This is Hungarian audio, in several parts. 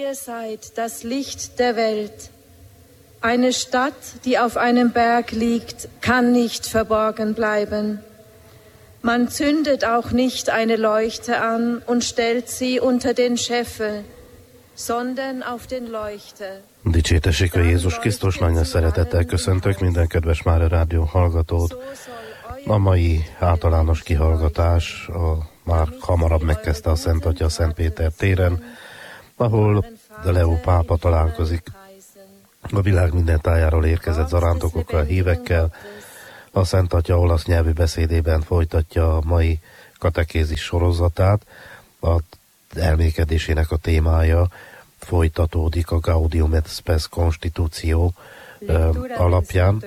Ihr seid das Licht der Welt. Eine Stadt, die auf einem Berg liegt, kann nicht verborgen bleiben. Man zündet auch nicht eine Leuchte an und stellt sie unter den Scheffel, sondern auf den Leuchter. Dicsértessék a Jézus Krisztus, nagyon szeretettel köszöntök minden kedves Mária Rádió hallgatót. A mai általános kihallgatás már hamarabb megkezdte a Szent Atya a Szent Péter téren, ahol Leó pápa találkozik a világ minden tájáról érkezett zarándokokkal, hívekkel. A Szent Atya olasz nyelvű beszédében folytatja a mai katekézis sorozatát. A elmékedésének a témája folytatódik a Gaudium et Spes konstitúció alapján,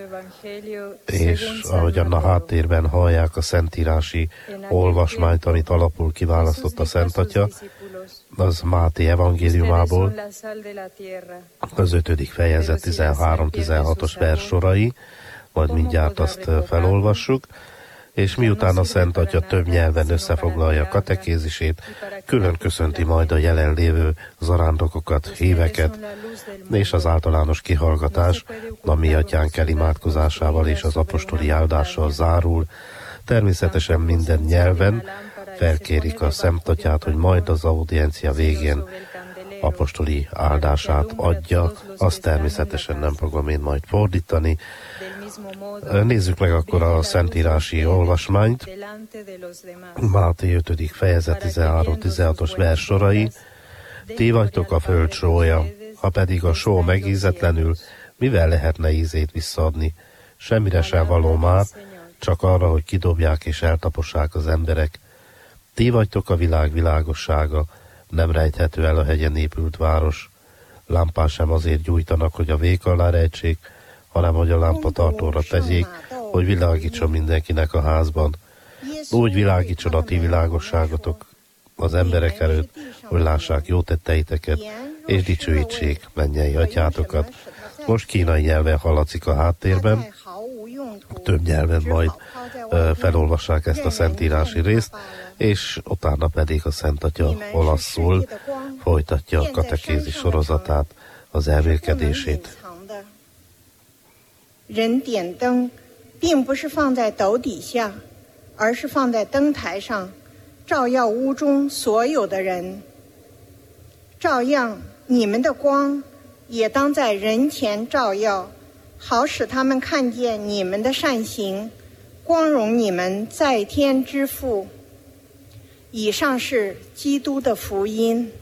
és ahogyan a háttérben hallják a szentírási olvasmányt, amit alapul kiválasztott a Szent Atya, az Máté evangéliumából, az 5. fejezet 13-16-os verssorai, majd mindjárt azt felolvassuk, és miután a Szent Atya több nyelven összefoglalja a katekézisét, külön köszönti majd a jelenlévő zarándokokat, híveket, és az általános kihallgatás a mi atyánk elimádkozásával és az apostoli áldással zárul. Természetesen minden nyelven felkérik a Szent Atyát, hogy majd az audiencia végén apostoli áldását adja, azt természetesen nem fogom én majd fordítani. Nézzük meg akkor a szentírási olvasmányt. Máté 5. fejezet 13-16-os verssorai. Ti vagytok a föld sója, ha pedig a só megízetlenül, mivel lehetne ízét visszaadni? Semmire sem való már, csak arra, hogy kidobják és eltapossák az emberek. Ti vagytok a világ világossága, nem rejthető el a hegyen épült város. Lámpát sem azért gyújtanak, hogy a vék alá rejtsék, hanem hogy a lámpatartóra tegyék, hogy világítson mindenkinek a házban. Úgy világítson a ti világosságotok az emberek előtt, hogy lássák jó tetteiteket, és dicsőítsék mennyei atyátokat. Most kínai nyelven hallatszik a háttérben, több nyelven majd felolvassák ezt a szentírási részt, és utána pedig a Szent Atya olaszul folytatja a katekézis sorozatát, az elmélkedését. 人点灯并不是放在斗底下，而是放在灯台上，照耀屋中所有的人。照样，你们的光也当在人前照耀，好使他们看见你们的善行，光荣你们在天之父。以上是基督的福音。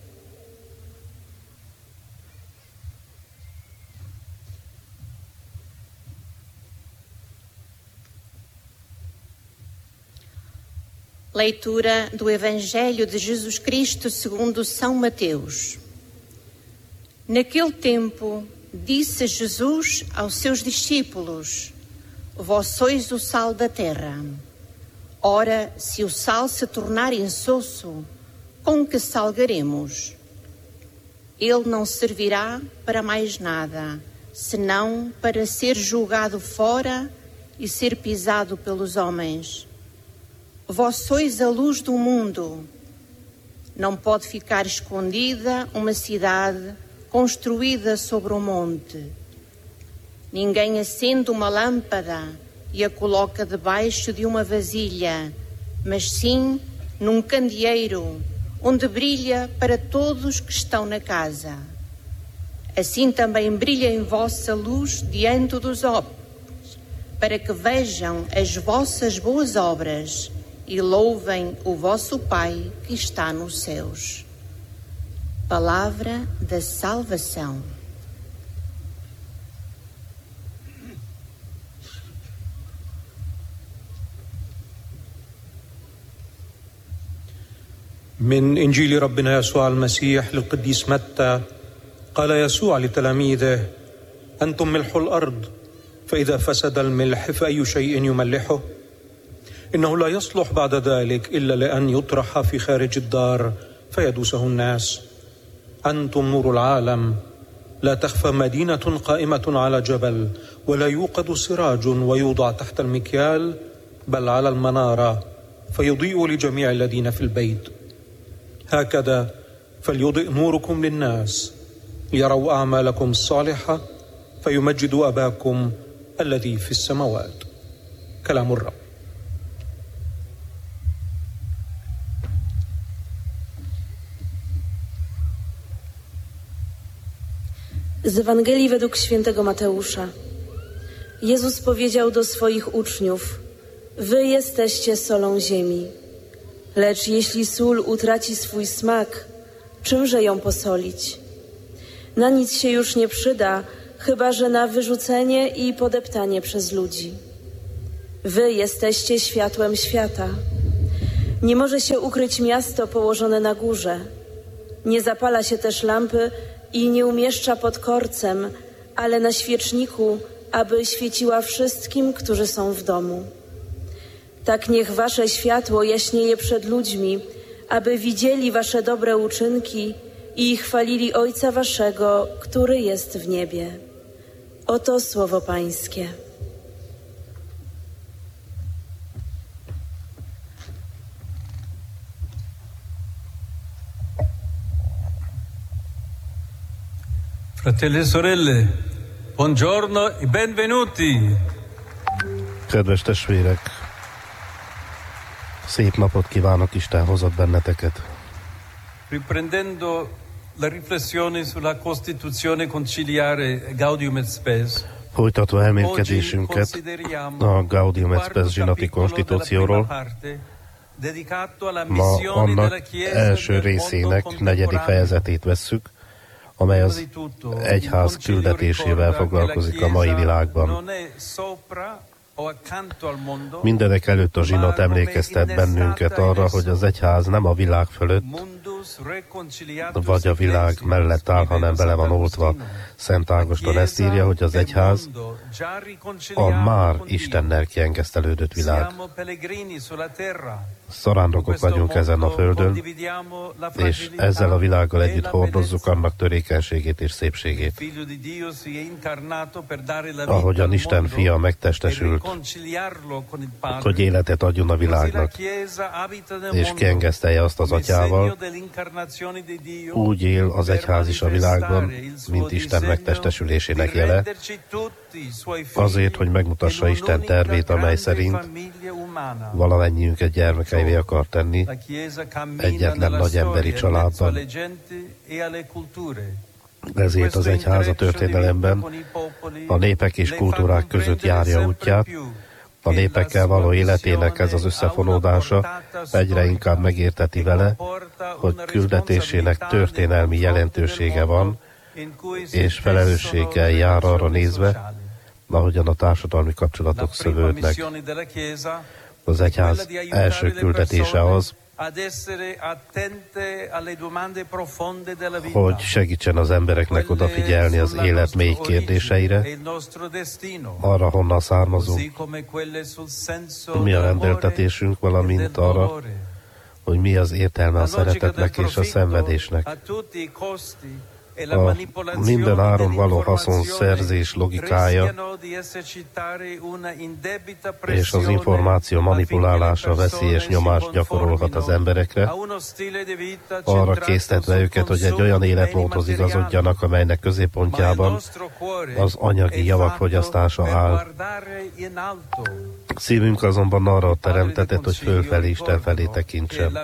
Leitura do Evangelho de Jesus Cristo segundo São Mateus. Naquele tempo, disse Jesus aos seus discípulos: Vós sois o sal da terra. Ora, se o sal se tornar insosso, com que salgaremos? Ele não servirá para mais nada, senão para ser jogado fora e ser pisado pelos homens. Vós sois a luz do mundo. Não pode ficar escondida uma cidade construída sobre um monte. Ninguém acende uma lâmpada e a coloca debaixo de uma vasilha, mas sim num candeeiro, onde brilha para todos que estão na casa. Assim também brilha em vossa luz diante dos homens, para que vejam as vossas boas obras e louvem o vosso Pai que está nos céus. Palavra da salvação. من إنجيل ربنا يسوع المسيح للقديس متى قال يسوع لتلاميذه: أنتم ملح الأرض، فإذا فسد الملح فأي شيء يملحه؟ إنه لا يصلح بعد ذلك إلا لأن يطرح في خارج الدار فيدوسه الناس. أنتم نور العالم. لا تخفى مدينة قائمة على جبل، ولا يوقد سراج ويوضع تحت المكيال، بل على المنارة، فيضيء لجميع الذين في البيت. هكذا فليضئ نوركم للناس ليروا أعمالكم الصالحة فيمجدوا أباكم الذي في السماوات. كلام الرب. Z Ewangelii według świętego Mateusza. Jezus powiedział do swoich uczniów: Wy jesteście solą ziemi. Lecz jeśli sól utraci swój smak, czymże ją posolić? Na nic się już nie przyda, chyba że na wyrzucenie i podeptanie przez ludzi. Wy jesteście światłem świata. Nie może się ukryć miasto położone na górze. Nie zapala się też lampy i nie umieszcza pod korcem, ale na świeczniku, aby świeciła wszystkim, którzy są w domu. Tak niech wasze światło jaśnieje przed ludźmi, aby widzieli wasze dobre uczynki i chwalili Ojca waszego, który jest w niebie. Oto słowo Pańskie. Fratelli e sorelle, buongiorno e benvenuti. Kedves testvérek, szép napot kívánok, Isten hozott benneteket. Riprendendo la riflessione sulla Costituzione conciliare Gaudium et Spes, Folytatva elmélkedésünket a Gaudium et Spes zsinati konstitúcióról, ma annak első részének 4. fejezetét vesszük, amely az egyház küldetésével foglalkozik a mai világban. Mindenek előtt a zsinat emlékeztet bennünket arra, hogy az egyház nem a világ fölött, vagy a világ mellett áll, hanem bele van oltva. Szent Ágoston ezt írja, hogy az egyház a már Istennel kiengesztelődött világ. Szarándokok vagyunk ezen a földön, és ezzel a világgal együtt hordozzuk annak törékenységét és szépségét. Ahogyan Isten fia megtestesült, hogy életet adjon a világnak, és kiengesztelje azt az atyával, úgy él az egyház is a világban, mint Isten megtestesülésének jele, azért, hogy megmutassa Isten tervét, amely szerint valamennyiünket gyermekeivé akar tenni, egyetlen nagy emberi családban. Ezért az egyház a történelemben a népek és kultúrák között járja útját, a népekkel való életének ez az összefonódása egyre inkább megérteti vele, hogy küldetésének történelmi jelentősége van, és felelősséggel jár arra nézve, ahogyan a társadalmi kapcsolatok szövődnek. Az egyház első küldetése az, hogy segítsen az embereknek odafigyelni az élet mély kérdéseire, arra, honnan származunk, mi a rendeltetésünk, valamint arra, hogy mi az értelme a szeretetnek és a szenvedésnek. A minden áron való haszonszerzés logikája és az információ manipulálása veszélyes nyomást gyakorolhat az emberekre, arra késztetve őket, hogy egy olyan életmódhoz igazodjanak, amelynek középpontjában az anyagi javak fogyasztása áll. Szívünk azonban arra teremtetett, hogy fölfelé, Isten felé tekintsen.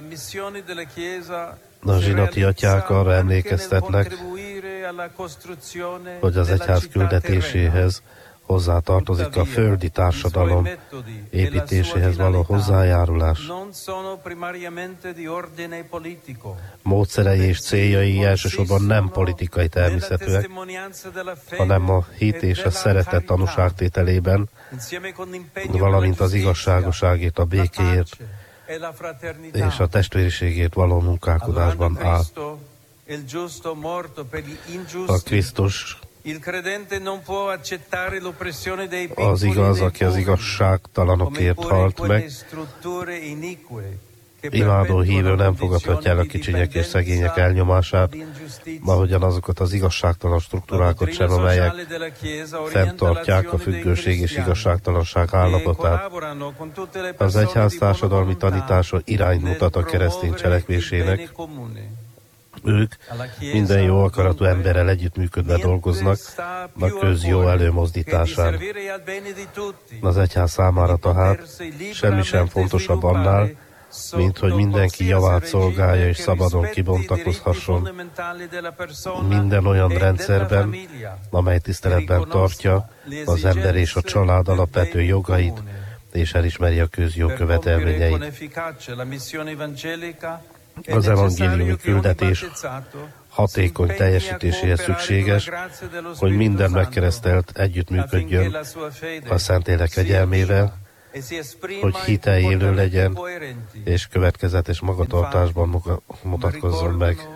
A zsinati atyák arra emlékeztetnek, hogy az egyház küldetéséhez hozzátartozik a földi társadalom építéséhez való hozzájárulás. Módszerei és céljai elsősorban nem politikai természetűek, hanem a hit és a szeretet tanúságtételében, valamint az igazságoságért, a békéért és a testvériségért való munkálkodásban áll. A Krisztus az igaz, aki az igazságtalanokért halt meg. Imádó hívő nem fogadhatja el a kicsinyek és szegények elnyomását, ahogyan azokat az igazságtalan struktúrákat sem, amelyek fenntartják a függőség és igazságtalanság állapotát. Az egyház társadalmi tanítása irányt mutat a keresztény cselekvésének, Ők minden jó akaratú emberrel együttműködve dolgoznak a közjó előmozdításán. Az egyház számára tehát semmi sem fontosabb annál, mint hogy mindenki javát szolgálja és szabadon kibontakozhasson minden olyan rendszerben, amely tiszteletben tartja az ember és a család alapvető jogait, és elismeri a közjó követelményeit. Az evangéliumi küldetés hatékony teljesítéséhez szükséges, hogy minden megkeresztelt együttműködjön a Szentlélek kegyelmével, hogy hite élő legyen, és következetes magatartásban mutatkozzon meg.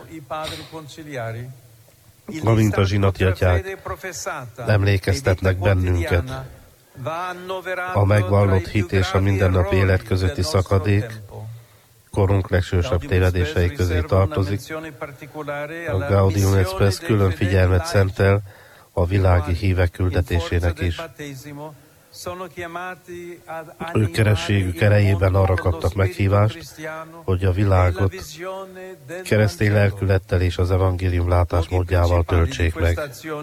Amint a zsinati atyák emlékeztetnek bennünket, a megvallott hit és a mindennapi élet közötti szakadék korunk legsősebb tévedései közé tartozik. A Gaudium et Spes külön figyelmet szentel a világi hívek küldetésének is. Ők kerességük erejében arra kaptak meghívást, hogy a világot keresztény lelkülettel és az evangélium látásmódjával töltsék meg.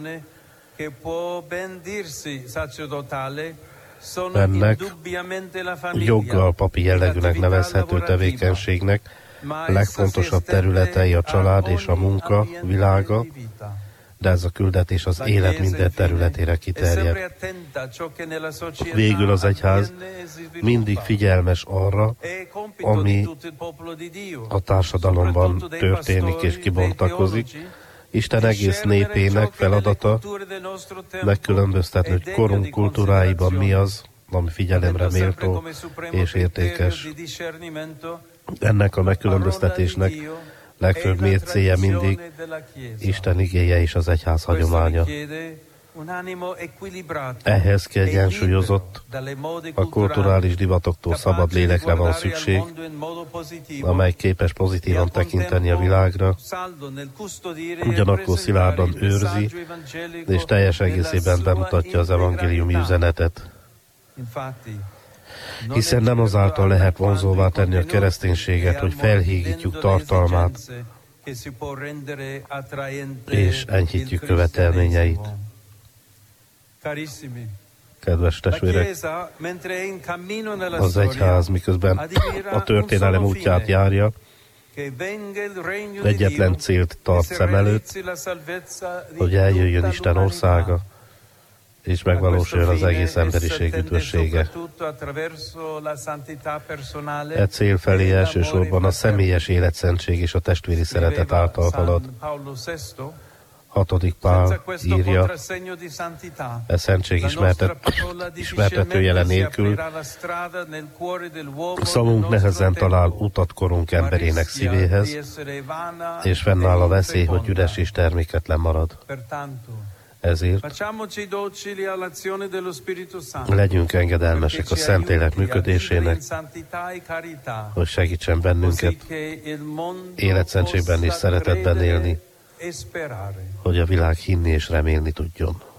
Ennek joggal papi jellegűnek nevezhető tevékenységnek legfontosabb területei a család és a munka világa, de ez a küldetés az élet minden területére kiterjed. Végül az egyház mindig figyelmes arra, ami a társadalomban történik és kibontakozik. Isten egész népének feladata megkülönböztetni, hogy korunk kultúráiban mi az, ami figyelemre méltó és értékes. Ennek a megkülönböztetésnek legfőbb mércéje mindig Isten igéje és az egyház hagyománya. Ehhez kiegyensúlyozott, a kulturális divatoktól szabad lélekre van szükség, amely képes pozitívan tekinteni a világra, ugyanakkor szilárdan őrzi, és teljes egészében bemutatja az evangéliumi üzenetet. Hiszen nem azáltal lehet vonzóvá tenni a kereszténységet, hogy felhígítjuk tartalmát, és enyhítjük követelményeit. Kedves testvérek, az egyház miközben a történelem útját járja, egyetlen célt tart szem előtt, hogy eljöjjön Isten országa, és megvalósuljon az egész emberiség üdvössége. E cél felé elsősorban a személyes életszentség és a testvéri szeretet által halad. 6. Pál írja, e szentség ismertetőjele nélkül szavunk nehezen talál utat korunk emberének szívéhez, és fennáll a veszély, hogy üres és terméketlen marad. Ezért legyünk engedelmesek a Szentlélek működésének, hogy segítsen bennünket életszentségben és szeretetben élni, hogy a világ hinni és remélni tudjon.